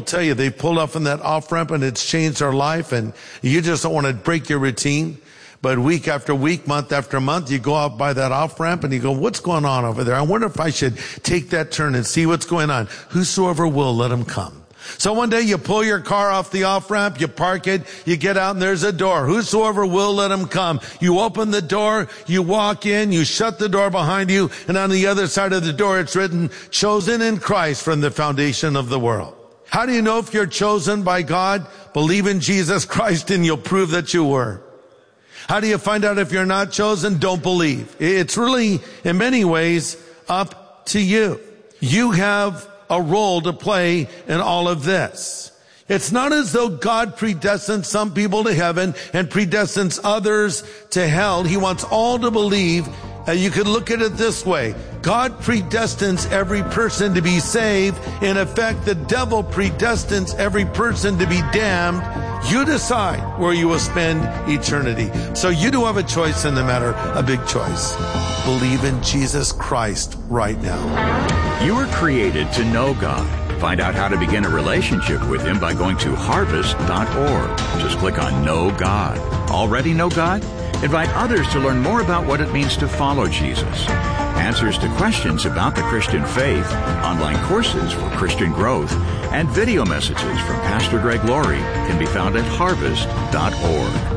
tell you they pulled off on that off-ramp and it's changed their life, and you just don't want to break your routine. But week after week, month after month, you go out by that off-ramp and you go, what's going on over there? I wonder if I should take that turn and see what's going on. Whosoever will, let him come. So one day you pull your car off the off-ramp, you park it, you get out and there's a door. Whosoever will, let him come. You open the door, you walk in, you shut the door behind you, and on the other side of the door it's written, chosen in Christ from the foundation of the world. How do you know if you're chosen by God? Believe in Jesus Christ and you'll prove that you were. How do you find out if you're not chosen? Don't believe. It's really, in many ways, up to you. You have a role to play in all of this. It's not as though God predestines some people to heaven and predestines others to hell. He wants all to believe. You could look at it this way. God predestines every person to be saved. In effect, the devil predestines every person to be damned. You decide where you will spend eternity. So you do have a choice in the matter, a big choice. Believe in Jesus Christ right now. You were created to know God. Find out how to begin a relationship with Him by going to harvest.org. Just click on Know God. Already know God? Invite others to learn more about what it means to follow Jesus. Answers to questions about the Christian faith, online courses for Christian growth, and video messages from Pastor Greg Laurie can be found at harvest.org.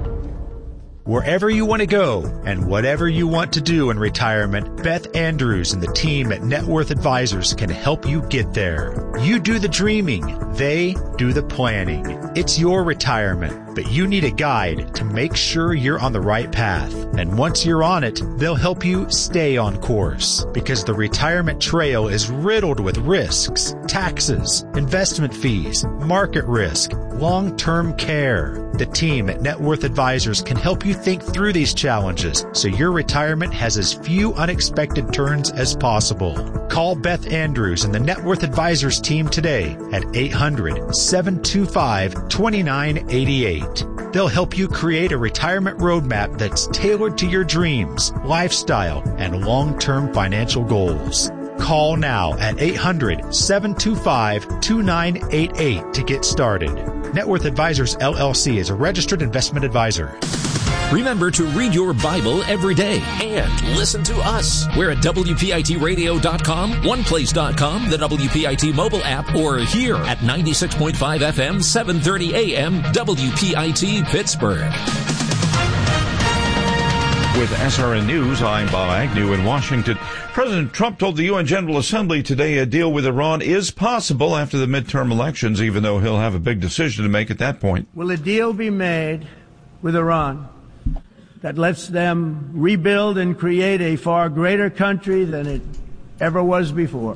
Wherever you want to go and whatever you want to do in retirement, Beth Andrews and the team at Net Worth Advisors can help you get there. You do the dreaming, they do the planning. It's your retirement, but you need a guide to make sure you're on the right path. And once you're on it, they'll help you stay on course, because the retirement trail is riddled with risks, taxes, investment fees, market risk, long-term care. The team at Net Worth Advisors can help you think through these challenges so your retirement has as few unexpected turns as possible. Call Beth Andrews and the Net Worth Advisors team today at 800-725-2988. They'll help you create a retirement roadmap that's tailored to your dreams, lifestyle, and long-term financial goals. Call now at 800-725-2988 to get started. Net Worth Advisors, LLC is a registered investment advisor. Remember to read your Bible every day and listen to us. We're at WPITradio.com, OnePlace.com, the WPIT mobile app, or here at 96.5 FM, 730 AM, WPIT Pittsburgh. With SRN News, I'm Bob Agnew in Washington. President Trump told the UN General Assembly today a deal with Iran is possible after the midterm elections, even though he'll have a big decision to make at that point. Will a deal be made with Iran that lets them rebuild and create a far greater country than it ever was before?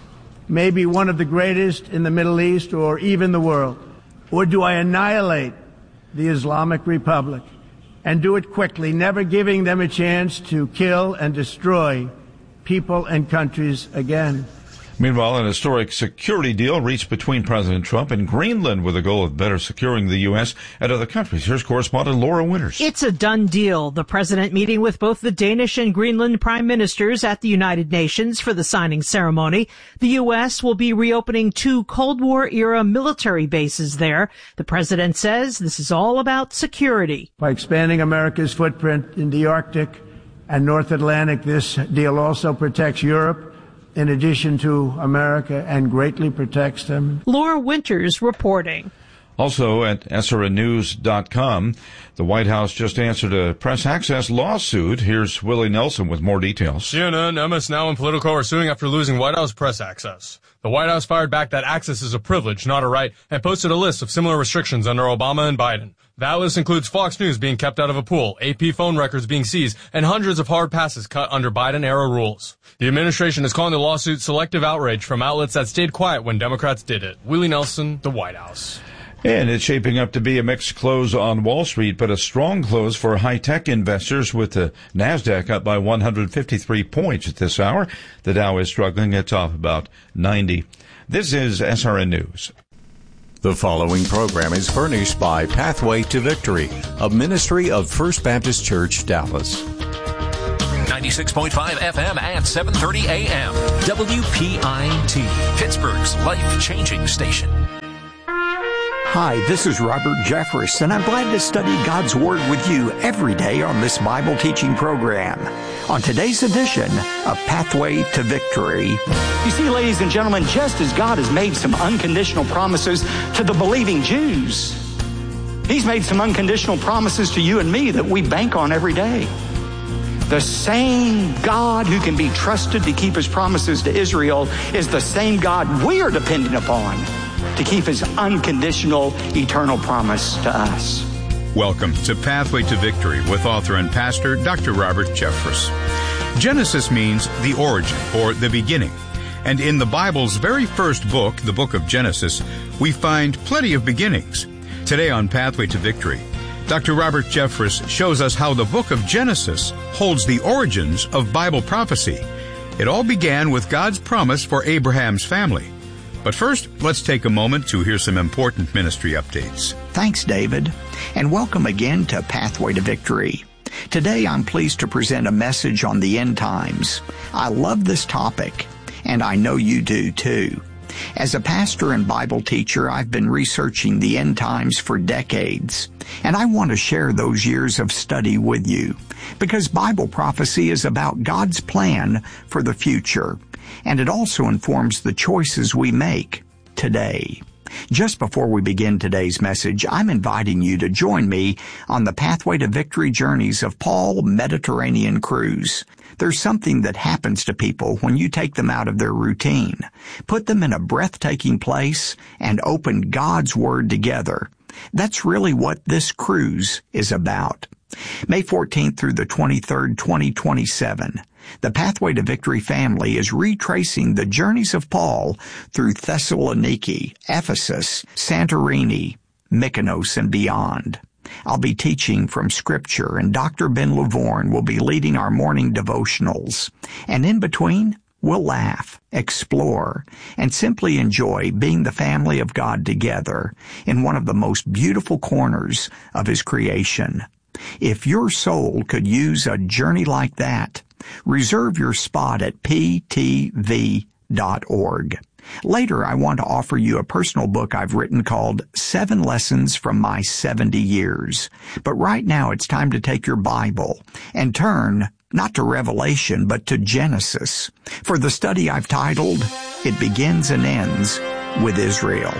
Maybe one of the greatest in the Middle East or even the world? Or do I annihilate the Islamic Republic and do it quickly, never giving them a chance to kill and destroy people and countries again? Meanwhile, an historic security deal reached between President Trump and Greenland with the goal of better securing the U.S. and other countries. Here's correspondent Laura Winters. It's a done deal. The president meeting with both the Danish and Greenland prime ministers at the United Nations for the signing ceremony. The U.S. will be reopening 2 Cold War-era military bases there. The president says this is all about security. By expanding America's footprint in the Arctic and North Atlantic, this deal also protects Europe in addition to America and greatly protects them. Laura Winters reporting. Also at SRNnews.com, the White House just answered a press access lawsuit. Here's Willie Nelson with more details. CNN, MS Now, and Politico are suing after losing White House press access. The White House fired back that access is a privilege, not a right, and posted a list of similar restrictions under Obama and Biden. That list includes Fox News being kept out of a pool, AP phone records being seized, and hundreds of hard passes cut under Biden-era rules. The administration is calling the lawsuit selective outrage from outlets that stayed quiet when Democrats did it. Willie Nelson, the White House. And it's shaping up to be a mixed close on Wall Street, but a strong close for high-tech investors, with the NASDAQ up by 153 points at this hour. The Dow is struggling. It's off about 90. This is SRN News. The following program is furnished by Pathway to Victory, a ministry of First Baptist Church, Dallas. 96.5 FM at 730 AM, WPIT, Pittsburgh's life-changing station. Hi, this is Robert Jeffress, and I'm glad to study God's Word with you every day on this Bible teaching program. On today's edition of Pathway to Victory. You see, ladies and gentlemen, just as God has made some unconditional promises to the believing Jews, He's made some unconditional promises to you and me that we bank on every day. The same God who can be trusted to keep His promises to Israel is the same God we are dependent upon to keep His unconditional, eternal promise to us. Welcome to Pathway to Victory with author and pastor Dr. Robert Jeffress. Genesis means the origin or the beginning. And in the Bible's very first book, the book of Genesis, we find plenty of beginnings. Today on Pathway to Victory, Dr. Robert Jeffress shows us how the book of Genesis holds the origins of Bible prophecy. It all began with God's promise for Abraham's family. But first, let's take a moment to hear some important ministry updates. Thanks, David, and welcome again to Pathway to Victory. Today, I'm pleased to present a message on the end times. I love this topic, and I know you do too. As a pastor and Bible teacher, I've been researching the end times for decades, and I want to share those years of study with you, because Bible prophecy is about God's plan for the future, and it also informs the choices we make today. Just before we begin today's message, I'm inviting you to join me on the Pathway to Victory journeys of Paul Mediterranean Cruise. There's something that happens to people when you take them out of their routine, put them in a breathtaking place, and open God's Word together. That's really what this cruise is about. May 14th through the 23rd, 2027, the Pathway to Victory family is retracing the journeys of Paul through Thessaloniki, Ephesus, Santorini, Mykonos, and beyond. I'll be teaching from Scripture, and Dr. Ben Lavorne will be leading our morning devotionals. And in between, we'll laugh, explore, and simply enjoy being the family of God together in one of the most beautiful corners of His creation. If your soul could use a journey like that, reserve your spot at ptv.org. Later, I want to offer you a personal book I've written called 7 Lessons from My 70 Years. But right now, it's time to take your Bible and turn not to Revelation, but to Genesis, for the study I've titled, It Begins and Ends with Israel.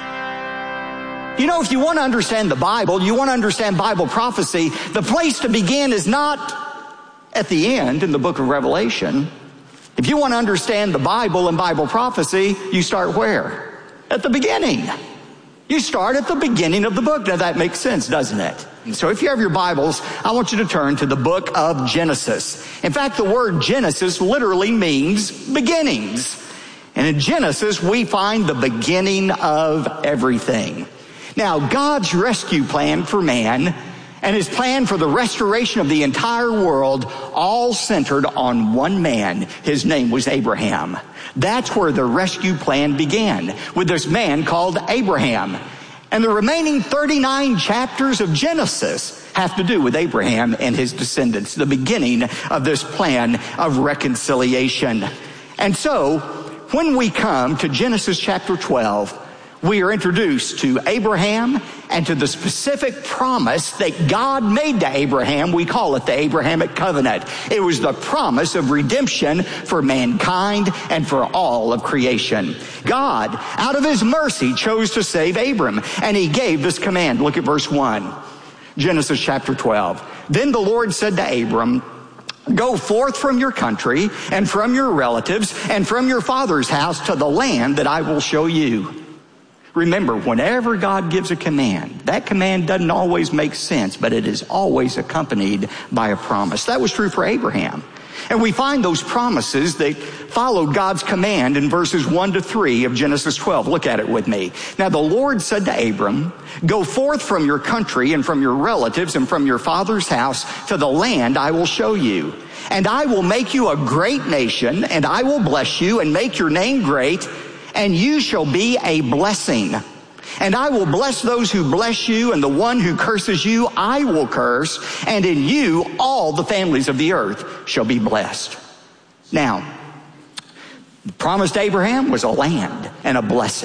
You know, if you want to understand the Bible, you want to understand Bible prophecy, the place to begin is not at the end in the book of Revelation. If you want to understand the Bible and Bible prophecy, you start where? At the beginning. You start at the beginning of the book. Now that makes sense, doesn't it? So if you have your Bibles, I want you to turn to the book of Genesis. In fact, the word Genesis literally means beginnings. And in Genesis, we find the beginning of everything. Now, God's rescue plan for man and His plan for the restoration of the entire world all centered on one man. His name was Abraham. That's where the rescue plan began, with this man called Abraham. And the remaining 39 chapters of Genesis have to do with Abraham and his descendants, the beginning of this plan of reconciliation. And so, when we come to Genesis chapter 12, we are introduced to Abraham and to the specific promise that God made to Abraham. We call it the Abrahamic covenant. It was the promise of redemption for mankind and for all of creation. God, out of His mercy, chose to save Abram, and He gave this command. Look at verse 1, Genesis chapter 12. Then the Lord said to Abram, "Go forth from your country and from your relatives and from your father's house to the land that I will show you." Remember, whenever God gives a command, that command doesn't always make sense, but it is always accompanied by a promise. That was true for Abraham. And we find those promises that followed God's command in verses 1 to 3 of Genesis 12. Look at it with me. Now the Lord said to Abram, "Go forth from your country and from your relatives and from your father's house to the land I will show you. And I will make you a great nation, and I will bless you and make your name great, and you shall be a blessing. And I will bless those who bless you, and the one who curses you I will curse, and in you all the families of the earth shall be blessed." Now, the promised Abraham was a land and a blessing.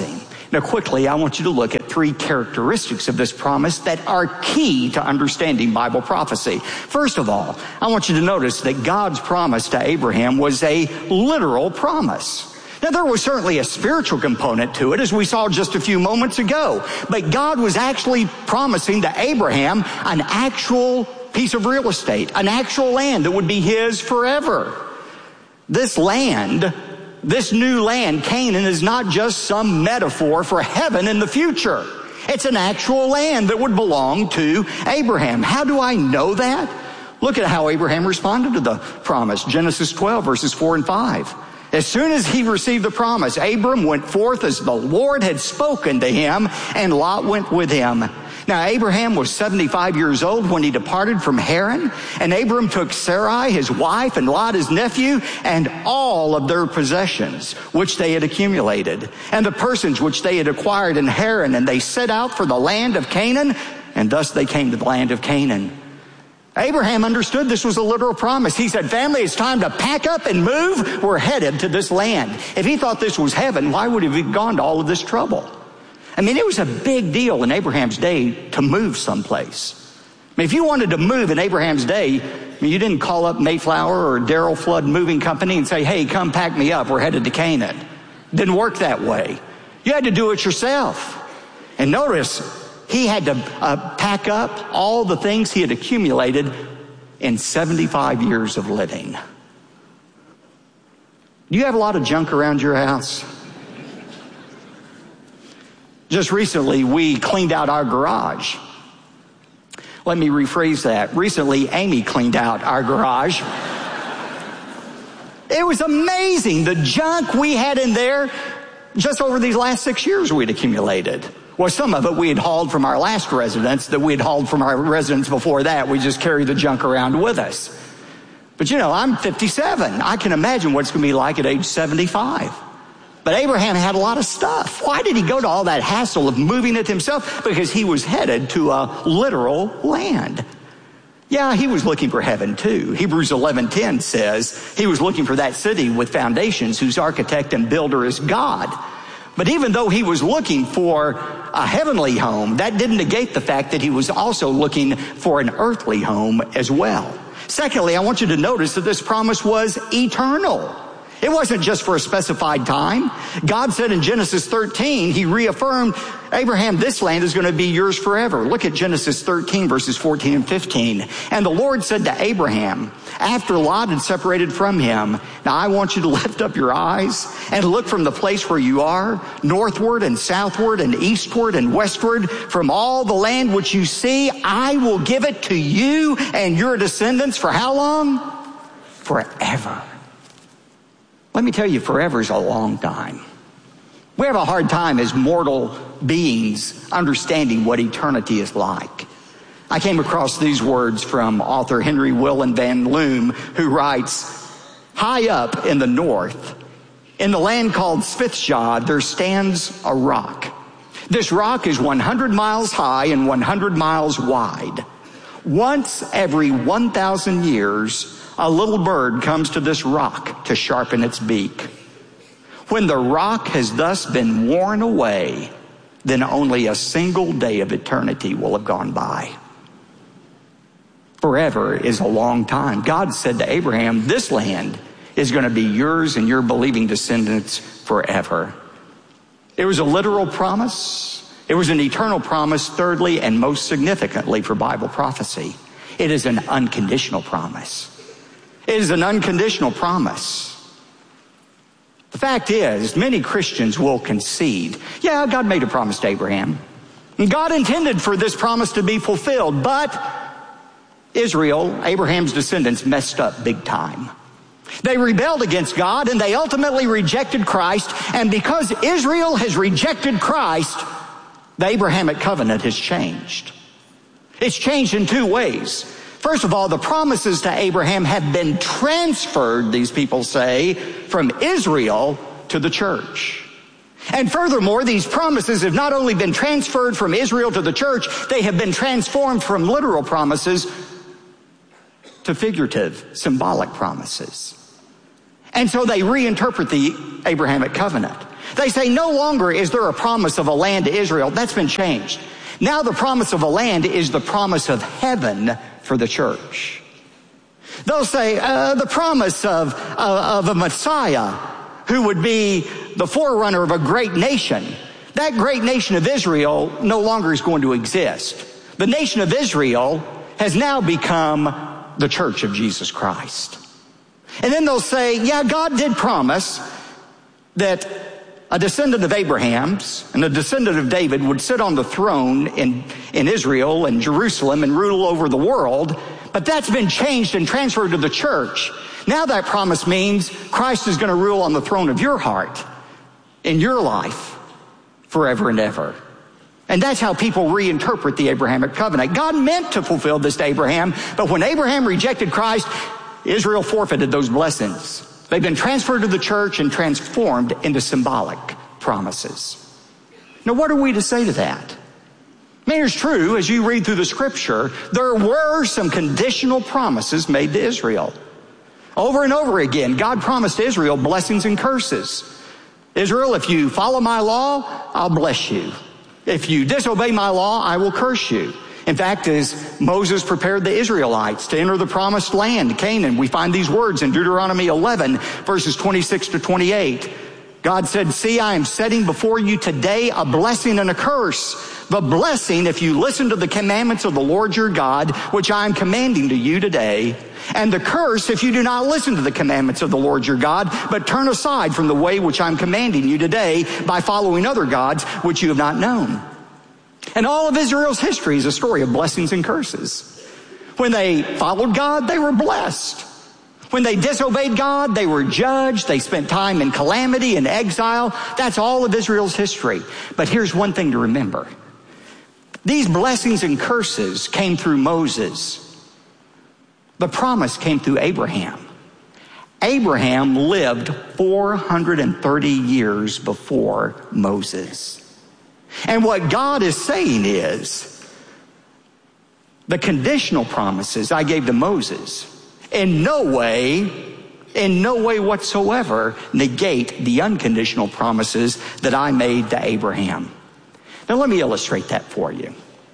Now, quickly, I want you to look at 3 characteristics of this promise that are key to understanding Bible prophecy. First of all, I want you to notice that God's promise to Abraham was a literal promise. Now, there was certainly a spiritual component to it, as we saw just a few moments ago. But God was actually promising to Abraham an actual piece of real estate, an actual land that would be his forever. This land, this new land, Canaan, is not just some metaphor for heaven in the future. It's an actual land that would belong to Abraham. How do I know that? Look at how Abraham responded to the promise. Genesis 12, verses 4 and 5. As soon as he received the promise, Abram went forth as the Lord had spoken to him, and Lot went with him. Now, Abraham was 75 years old when he departed from Haran, and Abram took Sarai, his wife, and Lot, his nephew, and all of their possessions, which they had accumulated, and the persons which they had acquired in Haran, and they set out for the land of Canaan, and thus they came to the land of Canaan. Abraham understood this was a literal promise. He said, family, it's time to pack up and move. We're headed to this land. If he thought this was heaven, why would he have gone to all of this trouble? I mean, it was a big deal in Abraham's day to move someplace. I mean, if you wanted to move in Abraham's day, you didn't call up Mayflower or Darrell Flood Moving Company and say, hey, come pack me up. We're headed to Canaan. It didn't work that way. You had to do it yourself. And notice, he had to pack up all the things he had accumulated in 75 years of living. Do you have a lot of junk around your house? Just recently, we cleaned out our garage. Let me rephrase that. Recently, Amy cleaned out our garage. It was amazing, the junk we had in there just over these last 6 years we'd accumulated. Well, some of it we had hauled from our last residence, that we had hauled from our residence before that. We just carried the junk around with us. But you know, I'm 57. I can imagine what it's going to be like at age 75. But Abraham had a lot of stuff. Why did he go to all that hassle of moving it himself? Because he was headed to a literal land. Yeah, he was looking for heaven too. Hebrews 11:10 says he was looking for that city with foundations whose architect and builder is God. But even though he was looking for a heavenly home, that didn't negate the fact that he was also looking for an earthly home as well. Secondly, I want you to notice that this promise was eternal. It wasn't just for a specified time. God said in Genesis 13, he reaffirmed, Abraham, this land is going to be yours forever. Look at Genesis 13, verses 14 and 15. And the Lord said to Abraham, after Lot had separated from him, now I want you to lift up your eyes and look from the place where you are, northward and southward and eastward and westward, from all the land which you see, I will give it to you and your descendants for how long? Forever. Let me tell you, forever is a long time. We have a hard time as mortal beings understanding what eternity is like. I came across these words from author Henry Willen Van Loom, who writes, high up in the north, in the land called Svithjad, there stands a rock. This rock is 100 miles high and 100 miles wide. Once every 1,000 years, a little bird comes to this rock to sharpen its beak. When the rock has thus been worn away, then only a single day of eternity will have gone by. Forever is a long time. God said to Abraham, this land is going to be yours and your believing descendants forever. It was a literal promise. It was an eternal promise. Thirdly, and most significantly for Bible prophecy, it is an unconditional promise. It is an unconditional promise. The fact is, many Christians will concede, yeah, God made a promise to Abraham. And God intended for this promise to be fulfilled, but Israel, Abraham's descendants, messed up big time. They rebelled against God and they ultimately rejected Christ. And because Israel has rejected Christ, the Abrahamic covenant has changed. It's changed in two ways. First of all, the promises to Abraham have been transferred, these people say, from Israel to the church. And furthermore, these promises have not only been transferred from Israel to the church, they have been transformed from literal promises to figurative, symbolic promises. And so they reinterpret the Abrahamic covenant. They say no longer is there a promise of a land to Israel. That's been changed. Now the promise of a land is the promise of heaven for the church. They'll say the promise of a Messiah who would be the forerunner of a great nation. That great nation of Israel no longer is going to exist. The nation of Israel has now become the church of Jesus Christ. And then they'll say, yeah, God did promise that a descendant of Abraham's and a descendant of David would sit on the throne in Israel and Jerusalem and rule over the world, but that's been changed and transferred to the church. Now that promise means Christ is going to rule on the throne of your heart, in your life, forever and ever. And that's how people reinterpret the Abrahamic covenant. God meant to fulfill this to Abraham, but when Abraham rejected Christ, Israel forfeited those blessings. They've been transferred to the church and transformed into symbolic promises. Now, what are we to say to that? I mean, it's true, as you read through the scripture, there were some conditional promises made to Israel. Over and over again, God promised Israel blessings and curses. Israel, if you follow my law, I'll bless you. If you disobey my law, I will curse you. In fact, as Moses prepared the Israelites to enter the promised land, Canaan, we find these words in Deuteronomy 11, verses 26 to 28. God said, see, I am setting before you today a blessing and a curse. The blessing, if you listen to the commandments of the Lord your God, which I am commanding to you today. And the curse, if you do not listen to the commandments of the Lord your God, but turn aside from the way which I'm commanding you today by following other gods which you have not known. And all of Israel's history is a story of blessings and curses. When they followed God, they were blessed. When they disobeyed God, they were judged. They spent time in calamity and exile. That's all of Israel's history. But here's one thing to remember. These blessings and curses came through Moses. The promise came through Abraham. Abraham lived 430 years before Moses. And what God is saying is, the conditional promises I gave to Moses in no way whatsoever negate the unconditional promises that I made to Abraham. Now let me illustrate that for you.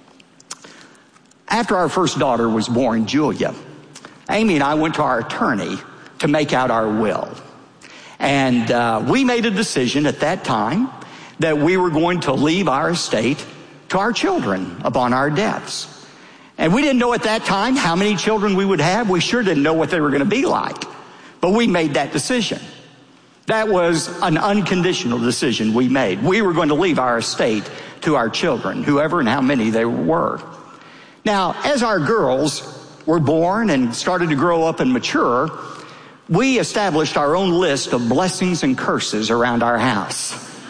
After our first daughter was born, Julia, Amy and I went to our attorney to make out our will. And we made a decision at that time that we were going to leave our estate to our children upon our deaths. And we didn't know at that time how many children we would have. We sure didn't know what they were going to be like. But we made that decision. That was an unconditional decision we made. We were going to leave our estate to our children, whoever and how many they were. Now, as our girls were born and started to grow up and mature, we established our own list of blessings and curses around our house.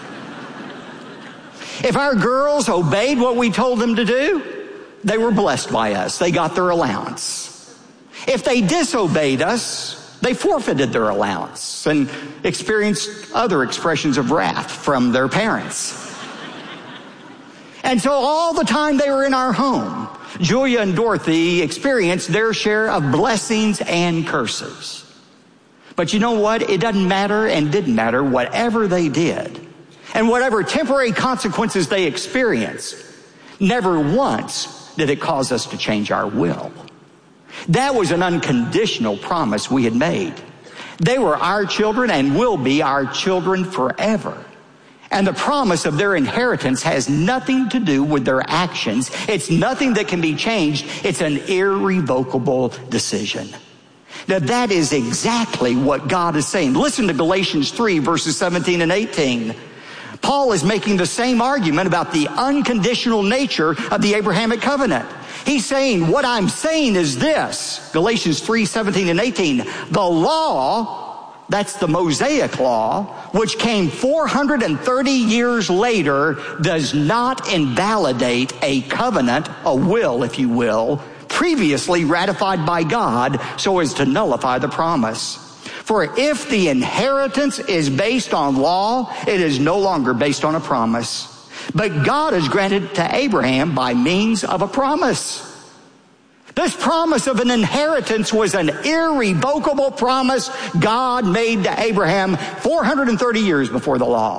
If our girls obeyed what we told them to do, they were blessed by us. They got their allowance. If they disobeyed us, they forfeited their allowance and experienced other expressions of wrath from their parents. And so all the time they were in our home, Julia and Dorothy experienced their share of blessings and curses. But you know what? It doesn't matter and didn't matter whatever they did. And whatever temporary consequences they experienced, never once did it cause us to change our will. That was an unconditional promise we had made. They were our children and will be our children forever. And the promise of their inheritance has nothing to do with their actions. It's nothing that can be changed. It's an irrevocable decision. Now that is exactly what God is saying. Listen to Galatians 3 verses 17 and 18. Paul is making the same argument about the unconditional nature of the Abrahamic covenant. He's saying, what I'm saying is this, Galatians 3, 17 and 18, the law, that's the Mosaic law, which came 430 years later, does not invalidate a covenant, a will, if you will, previously ratified by God so as to nullify the promise. For if the inheritance is based on law, it is no longer based on a promise. But God has granted to Abraham by means of a promise. This promise of an inheritance was an irrevocable promise God made to Abraham 430 years before the law.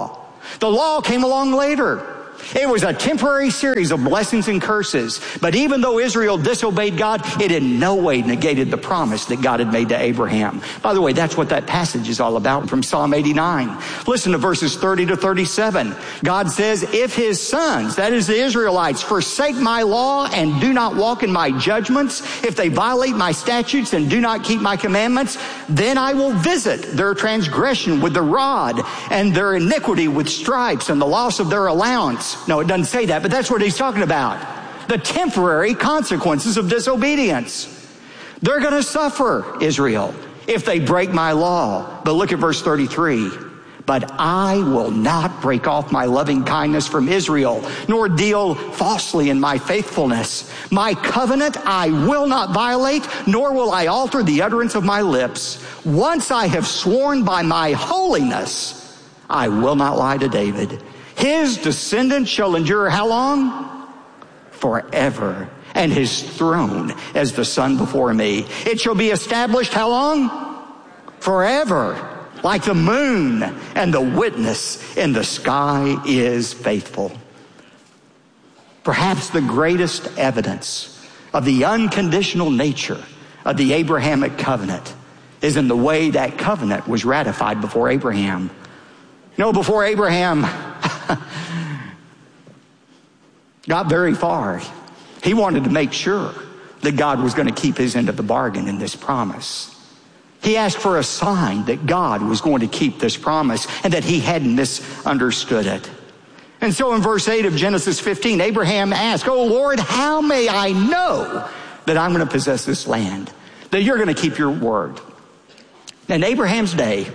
The law came along later. It was a temporary series of blessings and curses. But even though Israel disobeyed God, it in no way negated the promise that God had made to Abraham. By the way, that's what that passage is all about from Psalm 89. Listen to verses 30 to 37. God says, if his sons, that is the Israelites, forsake my law and do not walk in my judgments, if they violate my statutes and do not keep my commandments, then I will visit their transgression with the rod and their iniquity with stripes and the loss of their allowance. No, it doesn't say that, but that's what he's talking about. The temporary consequences of disobedience. They're going to suffer, Israel, if they break my law. But look at verse 33. But I will not break off my loving kindness from Israel, nor deal falsely in my faithfulness. My covenant I will not violate, nor will I alter the utterance of my lips. Once I have sworn by my holiness, I will not lie to David. His descendants shall endure how long? Forever. And his throne as the sun before me. It shall be established how long? Forever. Like the moon, and the witness in the sky is faithful. Perhaps the greatest evidence of the unconditional nature of the Abrahamic covenant is in the way that covenant was ratified before Abraham. You know, before Abraham got very far, he wanted to make sure that God was going to keep his end of the bargain in this promise. He asked for a sign that God was going to keep this promise and that he hadn't misunderstood it. And so in verse 8 of Genesis 15, Abraham asked, "Oh Lord, how may I know that I'm going to possess this land, that you're going to keep your word?" In Abraham's day,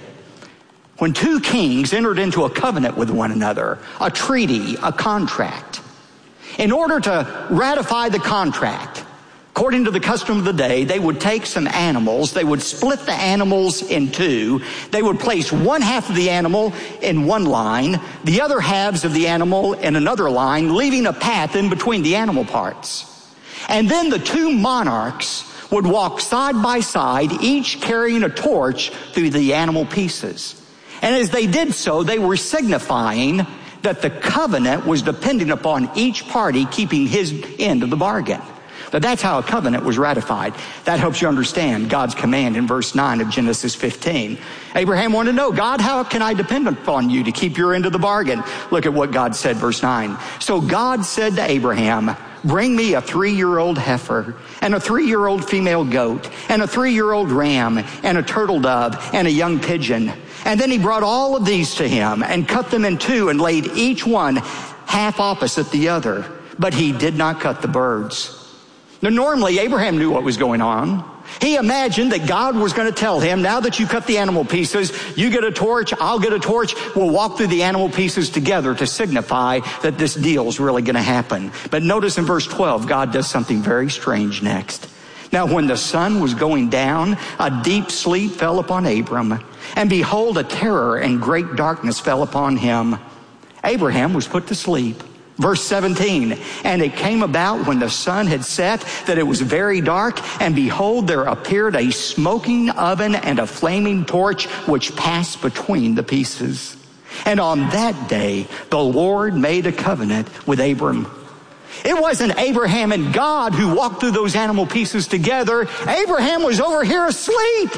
when two kings entered into a covenant with one another, a treaty, a contract, in order to ratify the contract, according to the custom of the day, they would take some animals, they would split the animals in two, they would place one half of the animal in one line, the other halves of the animal in another line, leaving a path in between the animal parts. And then the two monarchs would walk side by side, each carrying a torch through the animal pieces. And as they did so, they were signifying that the covenant was dependent upon each party keeping his end of the bargain. But that's how a covenant was ratified. That helps you understand God's command in verse 9 of Genesis 15. Abraham wanted to know, God, how can I depend upon you to keep your end of the bargain? Look at what God said, verse 9. So God said to Abraham, bring me a 3-year-old heifer and a 3-year-old female goat and a 3-year-old ram and a turtle dove and a young pigeon. And then he brought all of these to him and cut them in two and laid each one half opposite the other. But he did not cut the birds. Now, normally, Abraham knew what was going on. He imagined that God was going to tell him, now that you cut the animal pieces, you get a torch, I'll get a torch, we'll walk through the animal pieces together to signify that this deal is really going to happen. But notice in verse 12, God does something very strange next. Now, when the sun was going down, a deep sleep fell upon Abram, and behold, a terror and great darkness fell upon him. Abraham was put to sleep. Verse 17, and it came about when the sun had set that it was very dark, and behold, there appeared a smoking oven and a flaming torch which passed between the pieces. And on that day, the Lord made a covenant with Abram. It wasn't Abraham and God who walked through those animal pieces together. Abraham was over here asleep.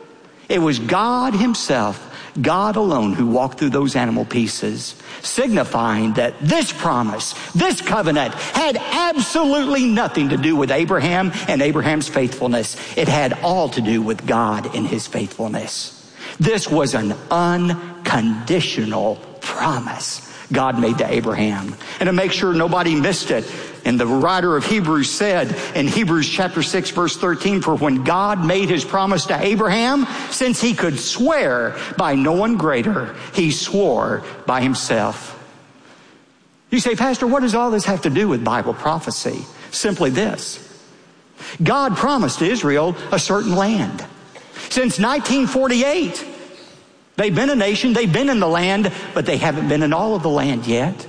It was God himself, God alone, who walked through those animal pieces, signifying that this promise, this covenant, had absolutely nothing to do with Abraham and Abraham's faithfulness. It had all to do with God and his faithfulness. This was an unconditional promise God made to Abraham. And to make sure nobody missed it, and the writer of Hebrews said in Hebrews chapter 6, verse 13, for when God made his promise to Abraham, since he could swear by no one greater, he swore by himself. You say, Pastor, what does all this have to do with Bible prophecy? Simply this. God promised Israel a certain land. Since 1948, they've been a nation, they've been in the land, but they haven't been in all of the land yet.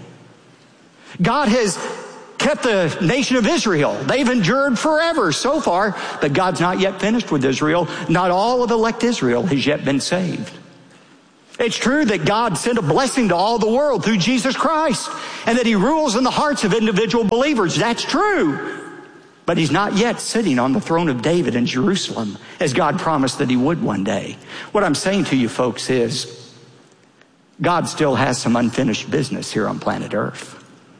God has kept the nation of Israel. They've endured forever so far, but God's not yet finished with Israel. Not all of elect Israel has yet been saved. It's true that God sent a blessing to all the world through Jesus Christ, and that he rules in the hearts of individual believers. That's true. But he's not yet sitting on the throne of David in Jerusalem, as God promised that he would one day. What I'm saying to you folks is, God still has some unfinished business here on planet Earth.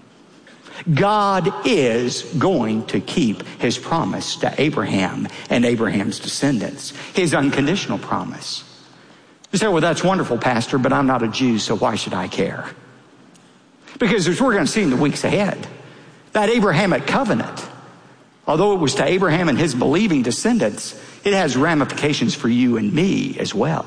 God is going to keep his promise to Abraham and Abraham's descendants, his unconditional promise. You say, well, that's wonderful, Pastor, but I'm not a Jew, so why should I care? Because as we're going to see in the weeks ahead, that Abrahamic covenant, although it was to Abraham and his believing descendants, it has ramifications for you and me as well.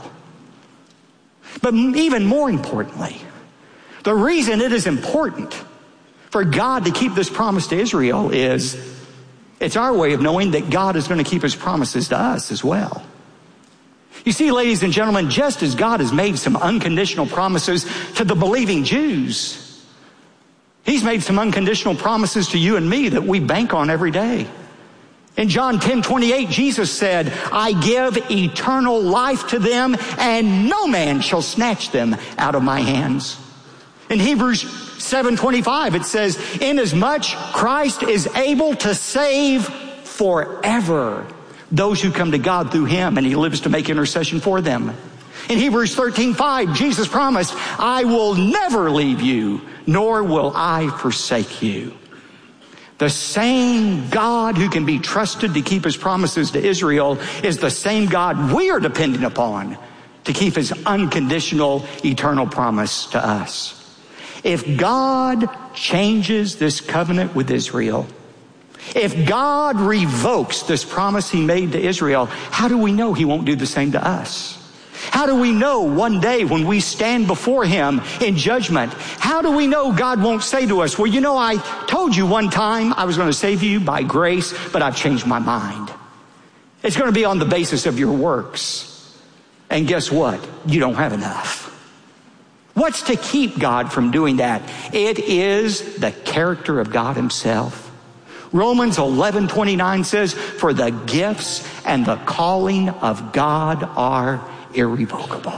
But even more importantly, the reason it is important for God to keep this promise to Israel is it's our way of knowing that God is going to keep his promises to us as well. You see, ladies and gentlemen, just as God has made some unconditional promises to the believing Jews, he's made some unconditional promises to you and me that we bank on every day. In John 10:28, Jesus said, I give eternal life to them, and no man shall snatch them out of my hands. In Hebrews 7:25, it says, inasmuch Christ is able to save forever those who come to God through him, and he lives to make intercession for them. In Hebrews 13:5, Jesus promised, I will never leave you, nor will I forsake you. The same God who can be trusted to keep his promises to Israel is the same God we are depending upon to keep his unconditional eternal promise to us. If God changes this covenant with Israel, if God revokes this promise he made to Israel, how do we know he won't do the same to us? How do we know one day when we stand before him in judgment, how do we know God won't say to us, well, you know, I told you one time I was going to save you by grace, but I've changed my mind. It's going to be on the basis of your works. And guess what? You don't have enough. What's to keep God from doing that? It is the character of God himself. Romans 11:29 says, for the gifts and the calling of God are irrevocable.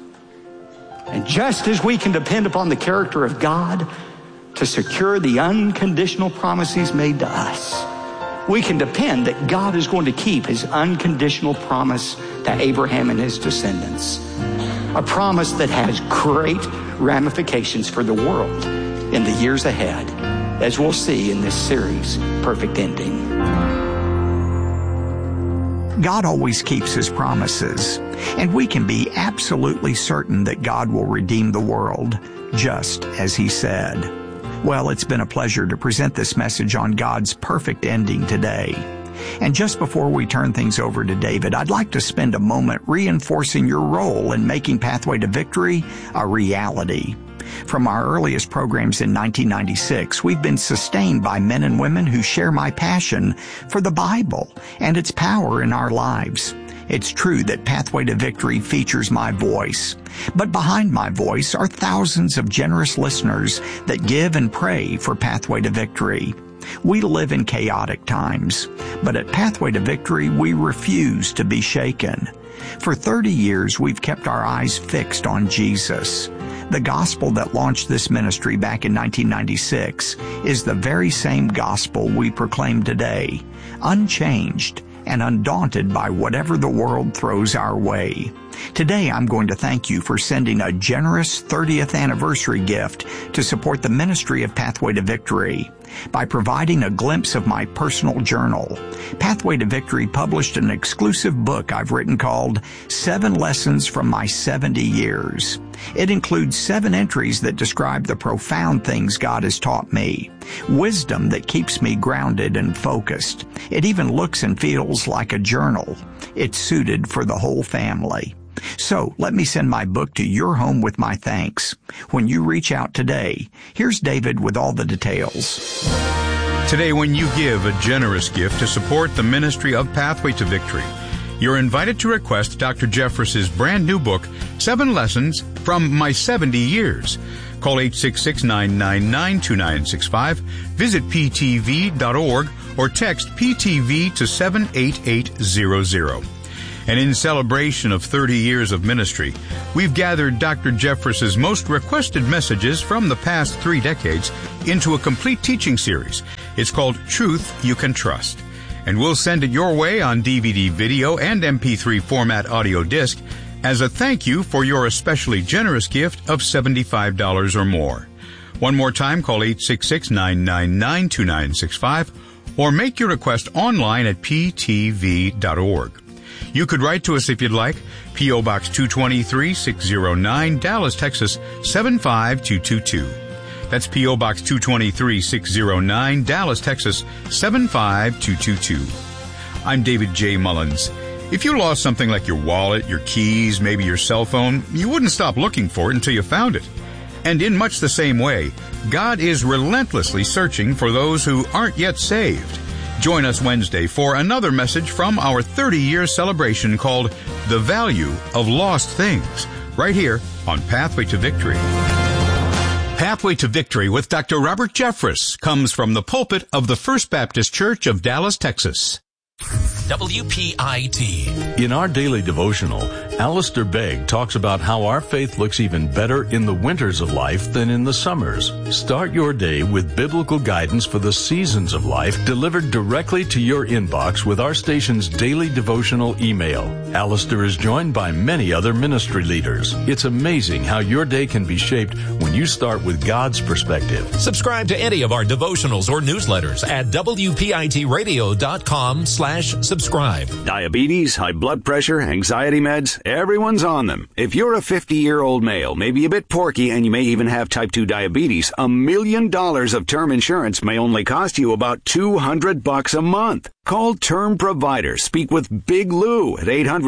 And just as we can depend upon the character of God to secure the unconditional promise he's made to us, we can depend that God is going to keep his unconditional promise to Abraham and his descendants. A promise that has great ramifications for the world in the years ahead, as we'll see in this series, Perfect Ending. God always keeps his promises, and we can be absolutely certain that God will redeem the world, just as he said. Well, it's been a pleasure to present this message on God's perfect ending today. And just before we turn things over to David, I'd like to spend a moment reinforcing your role in making Pathway to Victory a reality. From our earliest programs in 1996, we've been sustained by men and women who share my passion for the Bible and its power in our lives. It's true that Pathway to Victory features my voice, but behind my voice are thousands of generous listeners that give and pray for Pathway to Victory. We live in chaotic times, but at Pathway to Victory, we refuse to be shaken. For 30 years, we've kept our eyes fixed on Jesus. The gospel that launched this ministry back in 1996 is the very same gospel we proclaim today, unchanged and undaunted by whatever the world throws our way. Today, I'm going to thank you for sending a generous 30th anniversary gift to support the ministry of Pathway to Victory. By providing a glimpse of my personal journal, Pathway to Victory published an exclusive book I've written called 7 Lessons from My 70 Years. It includes 7 entries that describe the profound things God has taught me, wisdom that keeps me grounded and focused. It even looks and feels like a journal. It's suited for the whole family. So let me send my book to your home with my thanks. When you reach out today, here's David with all the details. Today, when you give a generous gift to support the ministry of Pathway to Victory, you're invited to request Dr. Jeffress's brand new book, 7 Lessons from My 70 Years. Call 866-999-2965, visit ptv.org, or text PTV to 78800. And in celebration of 30 years of ministry, we've gathered Dr. Jeffress's most requested messages from the past 3 decades into a complete teaching series. It's called Truth You Can Trust. And we'll send it your way on DVD, video, and MP3 format audio disc as a thank you for your especially generous gift of $75 or more. One more time, call 866-999-2965 or make your request online at ptv.org. You could write to us if you'd like. P.O. Box 223-609, Dallas, Texas 75222. That's P.O. Box 223-609, Dallas, Texas 75222. I'm David J. Mullins. If you lost something like your wallet, your keys, maybe your cell phone, you wouldn't stop looking for it until you found it. And in much the same way, God is relentlessly searching for those who aren't yet saved. Join us Wednesday for another message from our 30-year celebration called The Value of Lost Things, right here on Pathway to Victory. Pathway to Victory with Dr. Robert Jeffress comes from the pulpit of the First Baptist Church of Dallas, Texas. WPIT. In our daily devotional, Alistair Begg talks about how our faith looks even better in the winters of life than in the summers. Start your day with biblical guidance for the seasons of life delivered directly to your inbox with our station's daily devotional email. Alistair is joined by many other ministry leaders. It's amazing how your day can be shaped when you start with God's perspective. Subscribe to any of our devotionals or newsletters at WPITradio.com/subscribe. Diabetes, high blood pressure, anxiety meds, everyone's on them. If you're a 50-year-old male, maybe a bit porky, and you may even have type 2 diabetes, $1 million of term insurance may only cost you about $200 a month. Call Term Provider. Speak with Big Lou at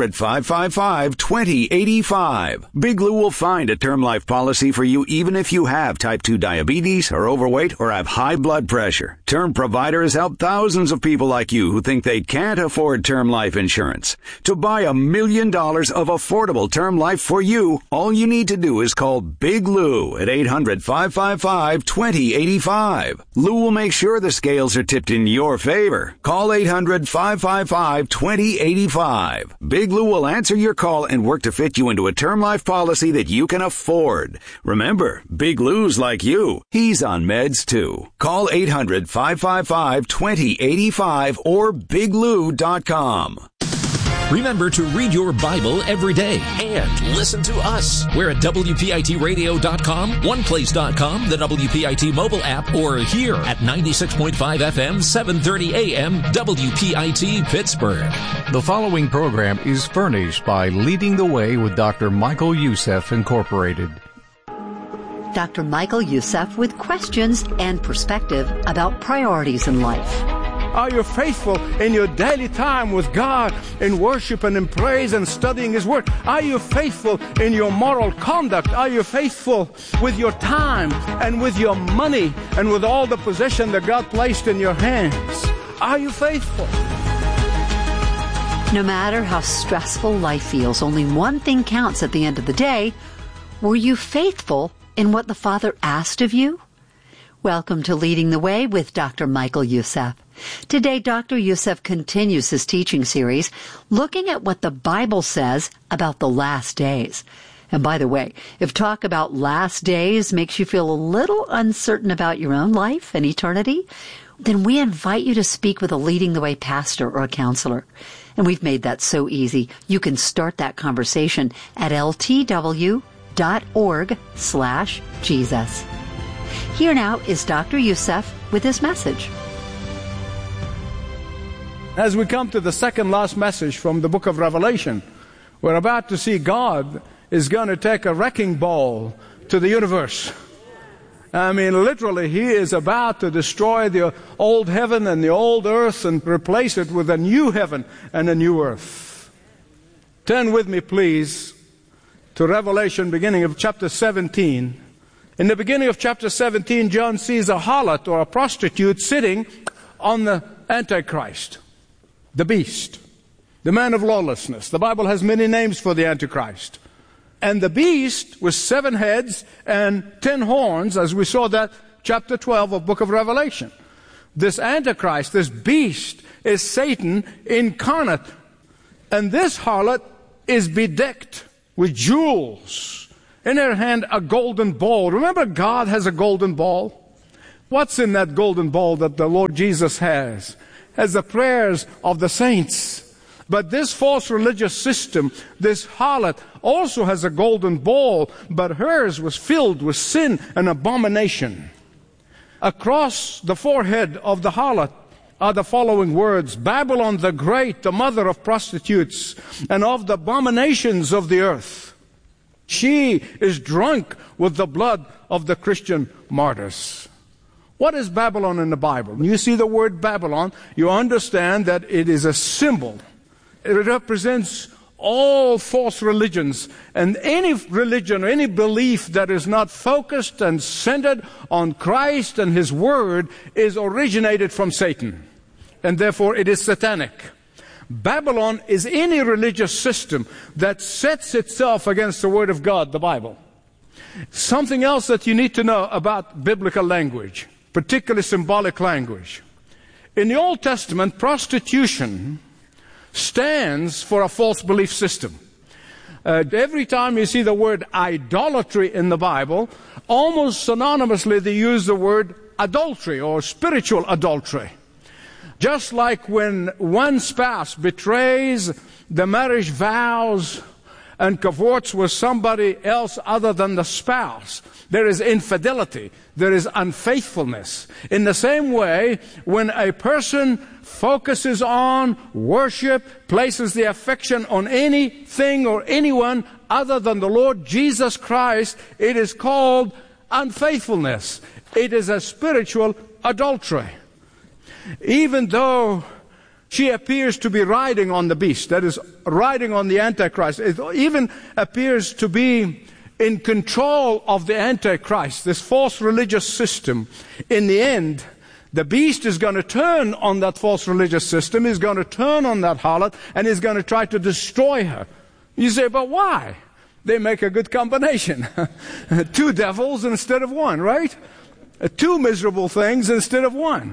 800-555-2085. Big Lou will find a term life policy for you even if you have type 2 diabetes, are overweight, or have high blood pressure. Term Provider has helped thousands of people like you who think they can't afford term life insurance. To buy $1 million of affordable term life for you, all you need to do is call Big Lou at 800-555-2085. Lou will make sure the scales are tipped in your favor. Call 800-555-2085. Big Lou will answer your call and work to fit you into a term life policy that you can afford. Remember, Big Lou's like you. He's on meds too. Call 800-555-2085 or biglou.com. Remember to read your Bible every day and listen to us. We're at WPITradio.com, OnePlace.com, the WPIT mobile app, or here at 96.5 FM, 730 AM, WPIT Pittsburgh. The following program is furnished by Leading the Way with Dr. Michael Youssef, Incorporated. Dr. Michael Youssef with questions and perspective about priorities in life. Are you faithful in your daily time with God in worship and in praise and studying His Word? Are you faithful in your moral conduct? Are you faithful with your time and with your money and with all the possession that God placed in your hands? Are you faithful? No matter how stressful life feels, only one thing counts at the end of the day. Were you faithful in what the Father asked of you? Welcome to Leading the Way with Dr. Michael Youssef. Today, Dr. Youssef continues his teaching series, looking at what the Bible says about the last days. And by the way, if talk about last days makes you feel a little uncertain about your own life and eternity, then we invite you to speak with a Leading the Way pastor or a counselor. And we've made that so easy. You can start that conversation at ltw.org/Jesus. Here now is Dr. Youssef with his message. As we come to the second last message from the book of Revelation, we're about to see God is going to take a wrecking ball to the universe. I mean, literally, He is about to destroy the old heaven and the old earth and replace it with a new heaven and a new earth. Turn with me, please, to Revelation, beginning of chapter 17. In the beginning of chapter 17, John sees a harlot or a prostitute sitting on the Antichrist, the beast, the man of lawlessness. The Bible has many names for the Antichrist. And the beast with 7 heads and 10 horns, as we saw that chapter 12 of book of Revelation. This Antichrist, this beast, is Satan incarnate. And this harlot is bedecked with jewels. In her hand, a golden ball. Remember, God has a golden ball? What's in that golden ball that the Lord Jesus has? Has the prayers of the saints. But this false religious system, this harlot, also has a golden ball, but hers was filled with sin and abomination. Across the forehead of the harlot are the following words: Babylon the Great, the mother of prostitutes and of the abominations of the earth. She is drunk with the blood of the Christian martyrs. What is Babylon in the Bible? When you see the word Babylon, you understand that it is a symbol. It represents all false religions, and any religion or any belief that is not focused and centered on Christ and His Word is originated from Satan, and therefore it is satanic. Babylon is any religious system that sets itself against the Word of God, the Bible. Something else that you need to know about biblical language, particularly symbolic language. In the Old Testament, prostitution stands for a false belief system. Every time you see the word idolatry in the Bible, almost synonymously they use the word adultery or spiritual adultery. Just like when one spouse betrays the marriage vows and cavorts with somebody else other than the spouse, there is infidelity, there is unfaithfulness. In the same way, when a person focuses on worship, places the affection on anything or anyone other than the Lord Jesus Christ, it is called unfaithfulness. It is a spiritual adultery. Even though she appears to be riding on the beast, that is, riding on the Antichrist, it even appears to be in control of the Antichrist, this false religious system. In the end, the beast is going to turn on that false religious system, is going to turn on that harlot, and is going to try to destroy her. You say, but why? They make a good combination. Two devils instead of one, right? Two miserable things instead of one.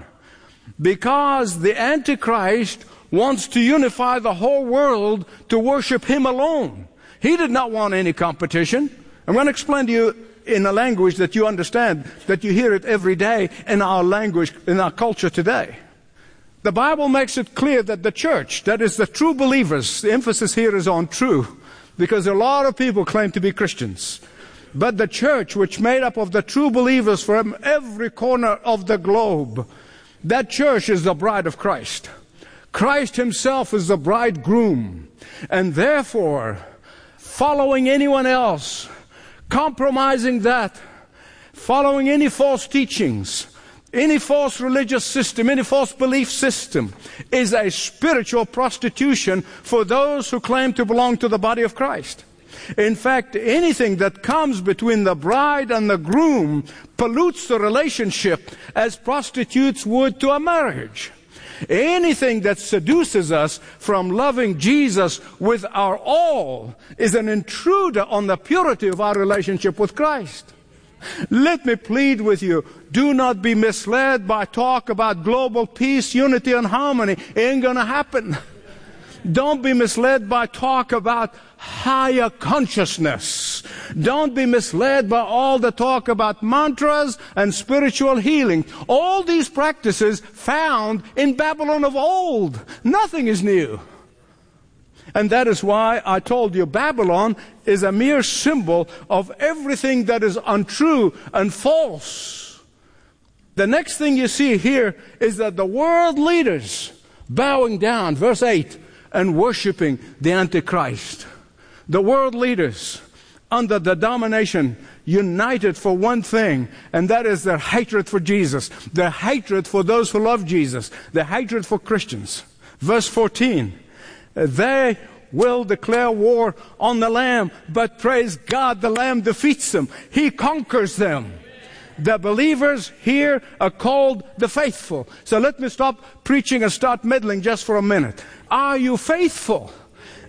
Because the Antichrist wants to unify the whole world to worship him alone. He did not want any competition. I'm going to explain to you in a language that you understand, that you hear it every day in our language, in our culture today. The Bible makes it clear that the church, that is the true believers, the emphasis here is on true, because a lot of people claim to be Christians. But the church, which made up of the true believers from every corner of the globe, that church is the bride of Christ. Christ Himself is the bridegroom. And therefore, following anyone else, compromising that, following any false teachings, any false religious system, any false belief system, is a spiritual prostitution for those who claim to belong to the body of Christ. In fact, anything that comes between the bride and the groom pollutes the relationship as prostitutes would to a marriage. Anything that seduces us from loving Jesus with our all is an intruder on the purity of our relationship with Christ. Let me plead with you, do not be misled by talk about global peace, unity, and harmony. It ain't gonna happen. Don't be misled by talk about higher consciousness. Don't be misled by all the talk about mantras and spiritual healing. All these practices found in Babylon of old. Nothing is new. And that is why I told you Babylon is a mere symbol of everything that is untrue and false. The next thing you see here is that the world leaders bowing down, verse 8, and worshiping the Antichrist. The world leaders, under the domination, united for one thing, and that is their hatred for Jesus, their hatred for those who love Jesus, their hatred for Christians. Verse 14, they will declare war on the Lamb, but praise God, the Lamb defeats them. He conquers them. The believers here are called the faithful. So let me stop preaching and start meddling just for a minute. Are you faithful?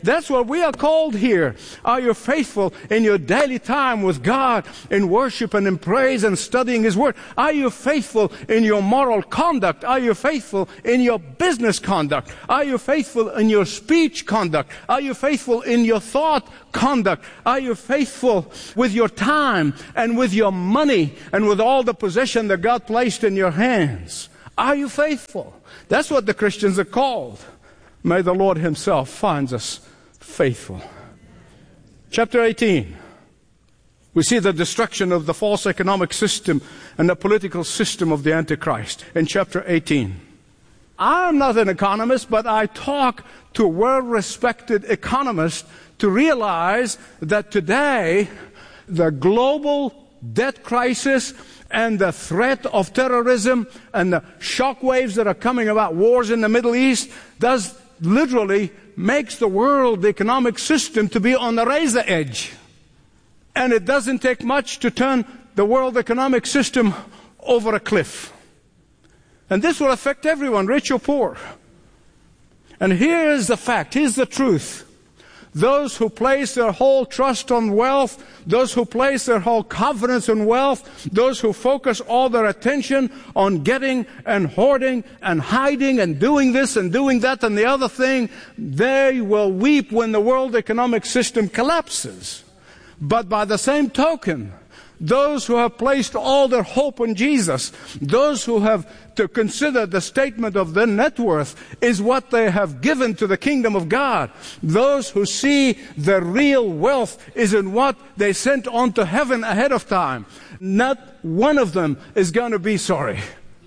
That's what we are called here. Are you faithful in your daily time with God, in worship and in praise and studying His Word? Are you faithful in your moral conduct? Are you faithful in your business conduct? Are you faithful in your speech conduct? Are you faithful in your thought conduct? Are you faithful with your time and with your money and with all the possession that God placed in your hands? Are you faithful? That's what the Christians are called. May the Lord Himself find us faithful. Chapter 18. We see the destruction of the false economic system and the political system of the Antichrist in chapter 18. I'm not an economist, but I talk to well-respected economists to realize that today the global debt crisis and the threat of terrorism and the shock waves that are coming about wars in the Middle East does literally makes the world the economic system to be on the razor edge. And it doesn't take much to turn the world economic system over a cliff. And this will affect everyone, rich or poor. And here's the fact, here's the truth. Those who place their whole trust on wealth, those who place their whole confidence in wealth, those who focus all their attention on getting and hoarding and hiding and doing this and doing that and the other thing, they will weep when the world economic system collapses. But by the same token, those who have placed all their hope on Jesus, those who have to consider the statement of their net worth is what they have given to the kingdom of God, those who see the real wealth is in what they sent on to heaven ahead of time, not one of them is going to be sorry.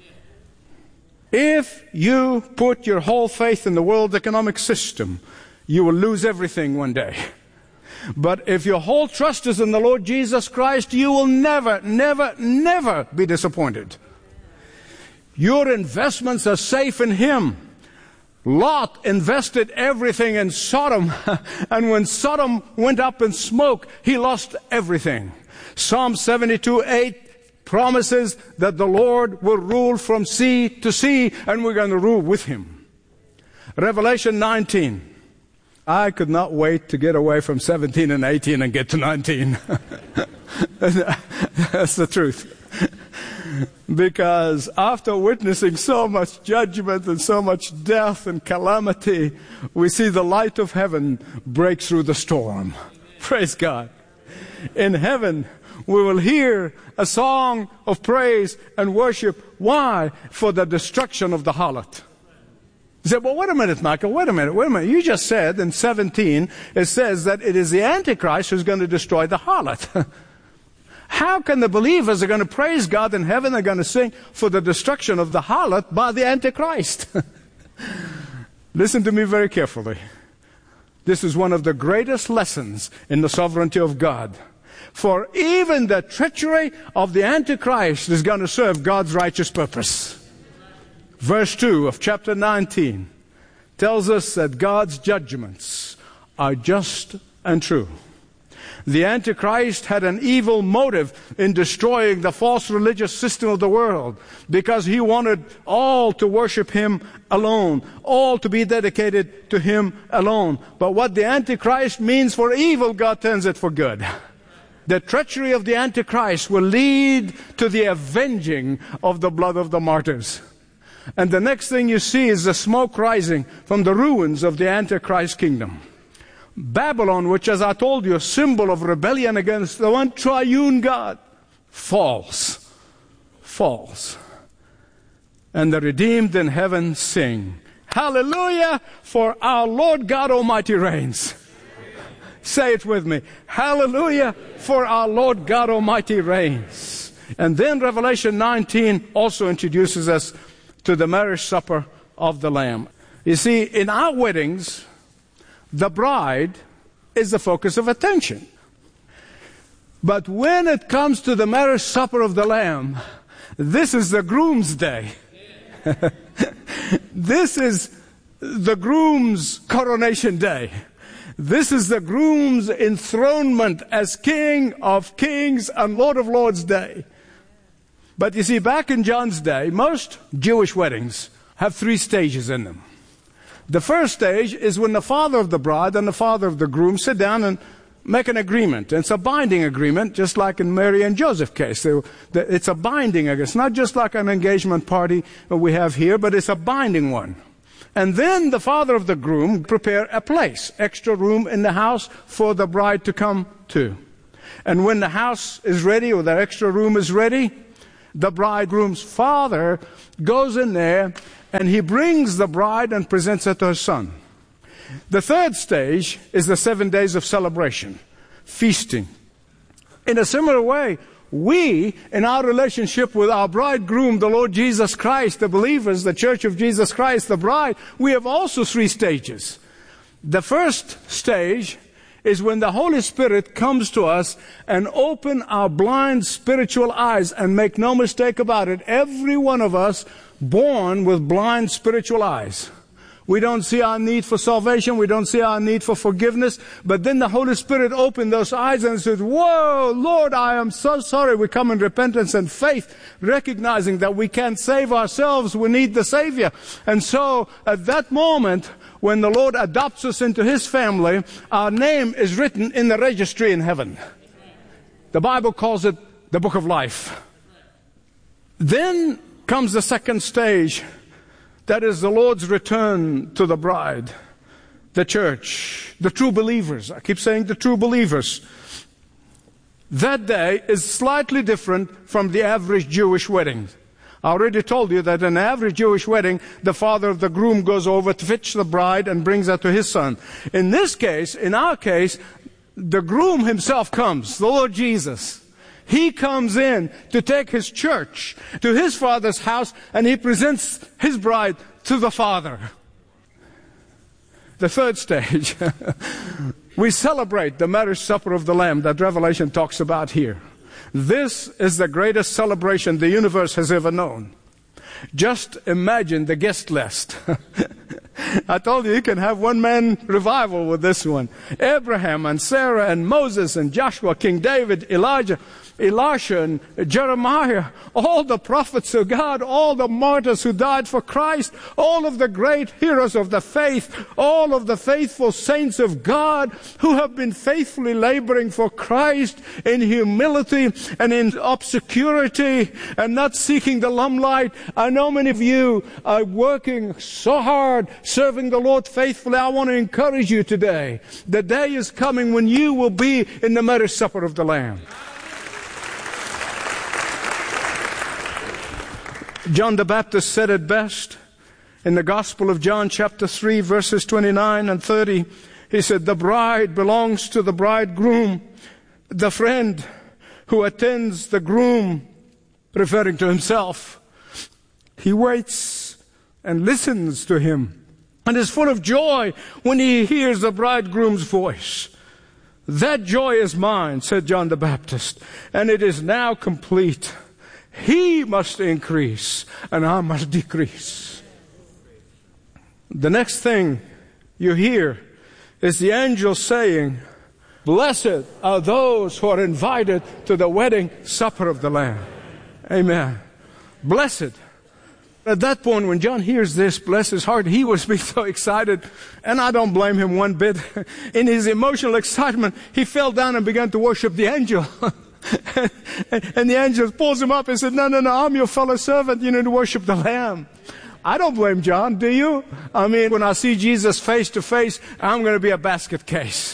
If you put your whole faith in the world economic system, you will lose everything one day. But if your whole trust is in the Lord Jesus Christ, you will never, never, never be disappointed. Your investments are safe in Him. Lot invested everything in Sodom, and when Sodom went up in smoke, he lost everything. Psalm 72:8 promises that the Lord will rule from sea to sea, and we're going to rule with Him. Revelation 19. I could not wait to get away from 17 and 18 and get to 19. That's the truth. Because after witnessing so much judgment and so much death and calamity, we see the light of heaven break through the storm. Praise God. In heaven, we will hear a song of praise and worship. Why? For the destruction of the harlot. You say, well, wait a minute, Michael, wait a minute. You just said in 17, it says that it is the Antichrist who's going to destroy the harlot. How can the believers are going to praise God in heaven, they're going to sing for the destruction of the harlot by the Antichrist? Listen to me very carefully. This is one of the greatest lessons in the sovereignty of God. For even the treachery of the Antichrist is going to serve God's righteous purpose. Verse 2 of chapter 19 tells us that God's judgments are just and true. The Antichrist had an evil motive in destroying the false religious system of the world because he wanted all to worship him alone, all to be dedicated to him alone. But what the Antichrist means for evil, God turns it for good. The treachery of the Antichrist will lead to the avenging of the blood of the martyrs. And the next thing you see is the smoke rising from the ruins of the Antichrist kingdom. Babylon, which, as I told you, a symbol of rebellion against the one triune God, falls. And the redeemed in heaven sing, hallelujah, for our Lord God Almighty reigns. Say it with me. Hallelujah, for our Lord God Almighty reigns. And then Revelation 19 also introduces us to the marriage supper of the Lamb. You see, in our weddings, the bride is the focus of attention. But when it comes to the marriage supper of the Lamb, this is the groom's day. This is the groom's coronation day. This is the groom's enthronement as King of Kings and Lord of Lords day. But you see, back in John's day, most Jewish weddings have 3 stages in them. The first stage is when the father of the bride and the father of the groom sit down and make an agreement. And it's a binding agreement, just like in Mary and Joseph case. It's a binding agreement. It's not just like an engagement party we have here, but it's a binding one. And then the father of the groom prepare a place, extra room in the house for the bride to come to. And when the house is ready or the extra room is ready, the bridegroom's father goes in there and he brings the bride and presents her to her son. The third stage is the 7 days of celebration, feasting. In a similar way, we, in our relationship with our bridegroom, the Lord Jesus Christ, the believers, the Church of Jesus Christ, the bride, we have also 3 stages. The first stage is when the Holy Spirit comes to us and open our blind spiritual eyes. And make no mistake about it, every one of us born with blind spiritual eyes. We don't see our need for salvation. We don't see our need for forgiveness. But then the Holy Spirit opened those eyes and said, whoa, Lord, I am so sorry. We come in repentance and faith, recognizing that we can't save ourselves. We need the Savior. And so at that moment, when the Lord adopts us into His family, our name is written in the registry in heaven. The Bible calls it the book of life. Then comes the second stage. That is the Lord's return to the bride, the church, the true believers. I keep saying the true believers. That day is slightly different from the average Jewish wedding. I already told you that in an average Jewish wedding, the father of the groom goes over to fetch the bride and brings her to his son. In this case, in our case, the groom himself comes, the Lord Jesus. He comes in to take his church to his father's house, and he presents his bride to the father. The third stage, we celebrate the marriage supper of the Lamb that Revelation talks about here. This is the greatest celebration the universe has ever known. Just imagine the guest list. I told you can have one-man revival with this one. Abraham and Sarah and Moses and Joshua, King David, Elijah, Elisha and Jeremiah, all the prophets of God, all the martyrs who died for Christ, all of the great heroes of the faith, all of the faithful saints of God who have been faithfully laboring for Christ in humility and in obscurity and not seeking the limelight. I know many of you are working so hard, serving the Lord faithfully. I want to encourage you today. The day is coming when you will be in the marriage supper of the Lamb. John the Baptist said it best in the Gospel of John chapter 3 verses 29 and 30. He said, the bride belongs to the bridegroom. The friend who attends the groom, referring to himself, he waits and listens to him and is full of joy when he hears the bridegroom's voice. That joy is mine, said John the Baptist, and it is now complete. He must increase, and I must decrease. The next thing you hear is the angel saying, blessed are those who are invited to the wedding supper of the Lamb. Amen. Blessed. At that point, when John hears this, bless his heart, he was being so excited, and I don't blame him one bit. In his emotional excitement, he fell down and began to worship the angel. And the angel pulls him up and said, no, I'm your fellow servant. You need to worship the Lamb. I don't blame John, do you? I mean, when I see Jesus face to face, I'm going to be a basket case.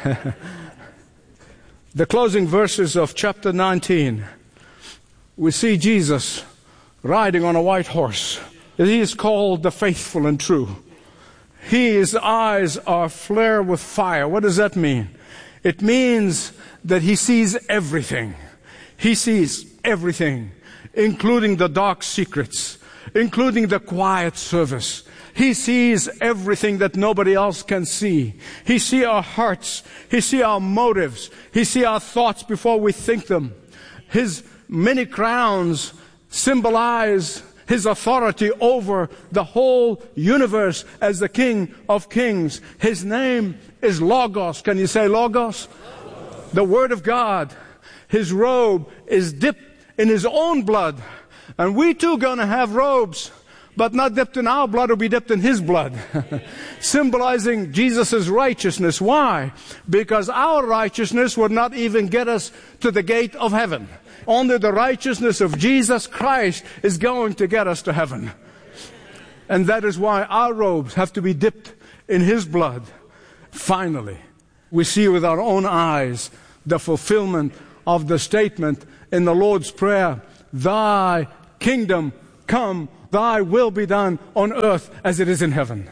The closing verses of chapter 19, we see Jesus riding on a white horse. He is called the faithful and true. His eyes are flare with fire. What does that mean? It means that he sees everything. He sees everything, including the dark secrets, including the quiet service. He sees everything that nobody else can see. He sees our hearts. He sees our motives. He sees our thoughts before we think them. His many crowns symbolize His authority over the whole universe as the King of Kings. His name is Logos. Can you say Logos? The Word of God. His robe is dipped in His own blood. And we too going to have robes, but not dipped in our blood, will be dipped in His blood. symbolizing Jesus' righteousness. Why? Because our righteousness would not even get us to the gate of heaven. Only the righteousness of Jesus Christ is going to get us to heaven. And that is why our robes have to be dipped in His blood. Finally, we see with our own eyes the fulfillment of the statement in the Lord's Prayer, Thy kingdom come, Thy will be done on earth as it is in heaven.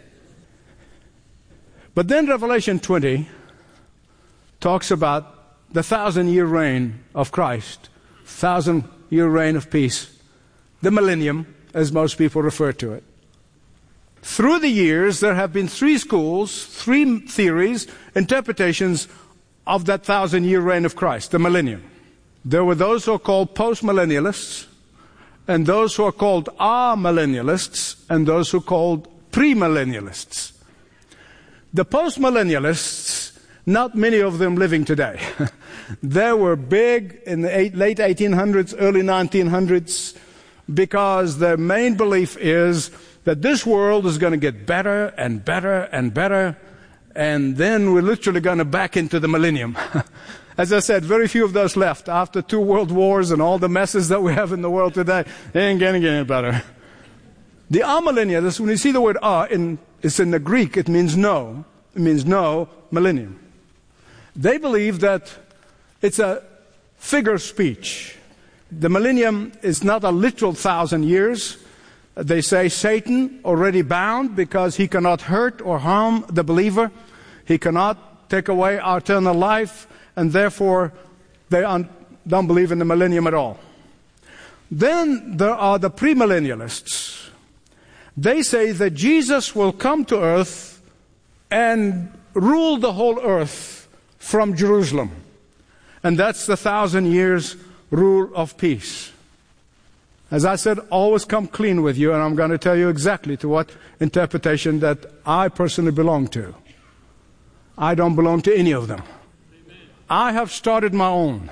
But then Revelation 20 talks about the 1,000-year reign of Christ, 1,000-year reign of peace, the millennium, as most people refer to it. Through the years, there have been three schools, three theories, interpretations of that 1,000-year reign of Christ, the millennium. There were those who are called post-millennialists, and those who are called amillennialists, and those who are called premillennialists. The post-millennialists, not many of them living today. They were big in the late 1800s, early 1900s, because their main belief is that this world is going to get better and better and better, and then we're literally going to back into the millennium. As I said, very few of those left after 2 world wars and all the messes that we have in the world today. They ain't going to get any better. The amillennialists, when you see the word it's in the Greek, it means no. It means no millennium. They believe that it's a figure of speech. The millennium is not a literal 1,000 years. They say Satan already bound because he cannot hurt or harm the believer. He cannot take away our eternal life, and therefore they don't believe in the millennium at all. Then there are the premillennialists. They say that Jesus will come to earth and rule the whole earth from Jerusalem. And that's the 1,000 years rule of peace. As I said, always come clean with you, and I'm going to tell you exactly to what interpretation that I personally belong to. I don't belong to any of them. I have started my own.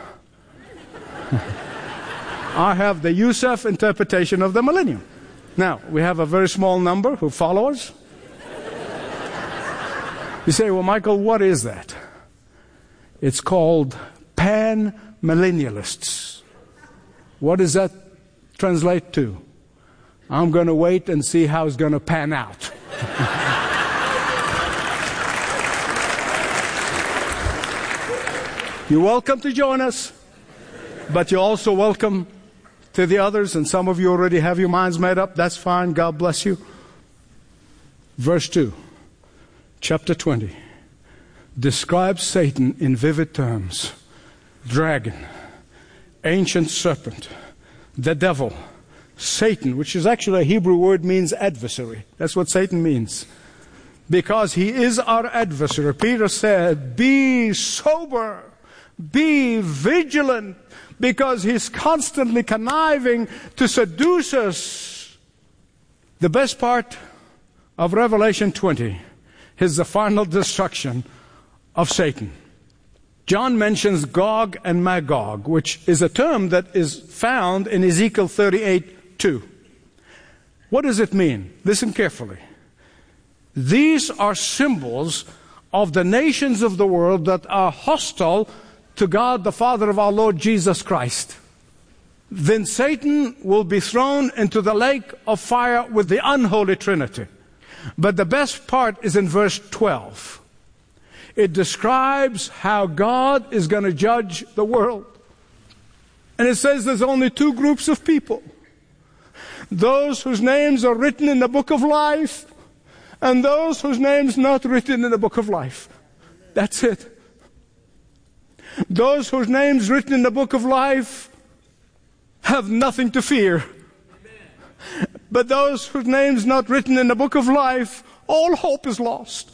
I have the Yusuf interpretation of the millennium. Now, we have a very small number who follow us. You say, well, Michael, what is that? It's called pan-millennialists. What does that translate to? I'm going to wait and see how it's going to pan out. You're welcome to join us, but you're also welcome to the others, and some of you already have your minds made up. That's fine. God bless you. Verse 2, chapter 20, describes Satan in vivid terms. Dragon, ancient serpent, the devil, Satan, which is actually a Hebrew word, means adversary. That's what Satan means. Because he is our adversary. Peter said, be sober, be vigilant, because he's constantly conniving to seduce us. The best part of Revelation 20 is the final destruction of Satan. John mentions Gog and Magog, which is a term that is found in Ezekiel 38:2. What does it mean? Listen carefully. These are symbols of the nations of the world that are hostile to God, the Father of our Lord Jesus Christ. Then Satan will be thrown into the lake of fire with the unholy Trinity. But the best part is in verse 12. It describes how God is going to judge the world. And it says there's only 2 groups of people. Those whose names are written in the book of life, and those whose names not written in the book of life. That's it. Those whose names written in the book of life have nothing to fear. But those whose names not written in the book of life, all hope is lost.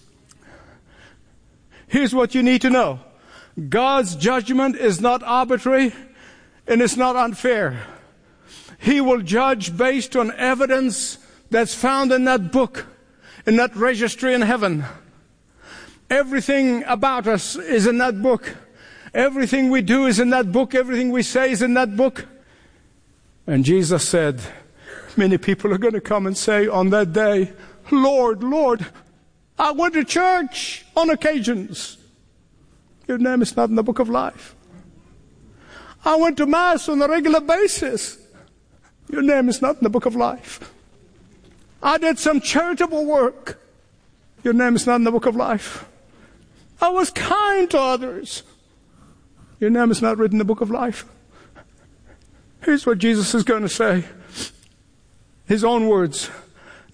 Here's what you need to know. God's judgment is not arbitrary and it's not unfair. He will judge based on evidence that's found in that book, in that registry in heaven. Everything about us is in that book. Everything we do is in that book. Everything we say is in that book. And Jesus said, many people are going to come and say on that day, Lord, Lord, I went to church on occasions. Your name is not in the book of life. I went to Mass on a regular basis. Your name is not in the book of life. I did some charitable work. Your name is not in the book of life. I was kind to others. Your name is not written in the book of life. Here's what Jesus is going to say. His own words.